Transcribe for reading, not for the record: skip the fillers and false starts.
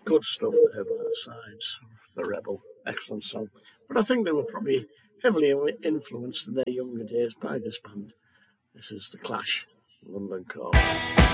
Good stuff there by the sides. The Rebel, excellent song. But I think they were probably heavily influenced in their younger days by this band. This is The Clash, London Calling.